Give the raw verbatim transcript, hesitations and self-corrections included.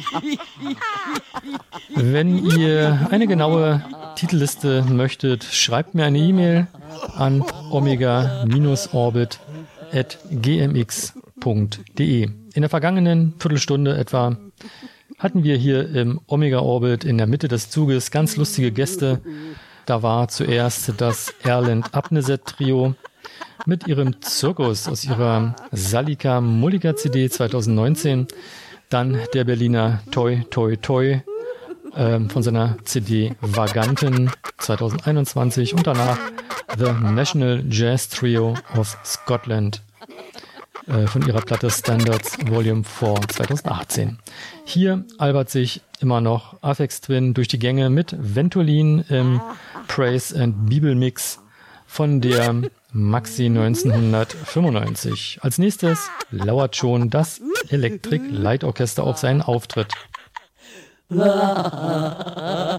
Wenn ihr eine genaue Titelliste möchtet, schreibt mir eine E-Mail an omega-orbit at gmx punkt de. In der vergangenen Viertelstunde etwa hatten wir hier im Omega Orbit in der Mitte des Zuges ganz lustige Gäste. Da war zuerst das Erland Abneset Trio mit ihrem Zirkus aus ihrer Salika Mulliga C D zwanzig neunzehn. Dann der Berliner Toi Toi Toi äh, von seiner C D Vaganten zwanzig einundzwanzig und danach The National Jazz Trio of Scotland äh, von ihrer Platte Standards Volume vier zwanzig achtzehn. Hier albert sich immer noch Aphex Twin durch die Gänge mit Ventolin im Praise and Bibel Mix von der Maxi neunzehnhundertfünfundneunzig. Als nächstes lauert schon das Electric Light Orchester auf seinen Auftritt.